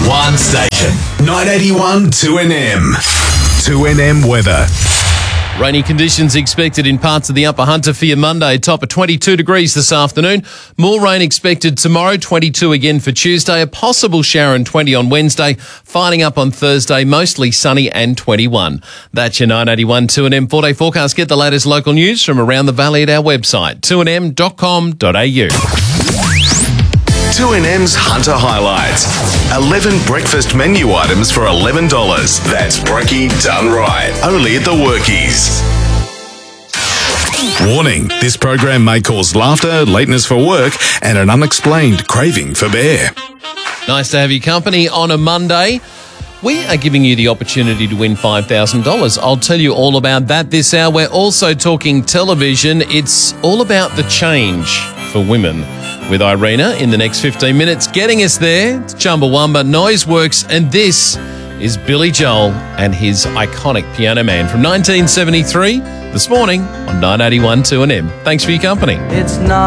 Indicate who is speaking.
Speaker 1: One station. 981 2NM. 2NM weather.
Speaker 2: Rainy conditions expected in parts of the Upper Hunter for your Monday. Top of 22 degrees this afternoon. More rain expected tomorrow. 22 again for Tuesday. A possible shower and 20 on Wednesday. Finding up on Thursday. Mostly sunny and 21. That's your 981 2NM 4-day forecast. Get the latest local news from around the valley at our website, 2nm.com.au.
Speaker 1: 2NM's Hunter Highlights. 11 breakfast menu items for $11. That's brekkie done right. Only at the Workies. Warning, this program may cause laughter, lateness for work, and an unexplained craving for beer.
Speaker 2: Nice to have your company on a Monday. We are giving you the opportunity to win $5,000. I'll tell you all about that this hour. We're also talking television. It's all about the change for women with Irina in the next 15 minutes. Getting us there, it's Chumbawamba, Noiseworks, and this is Billy Joel and his iconic Piano Man from 1973 this morning on 981 2NM. Thanks for your company.
Speaker 3: It's not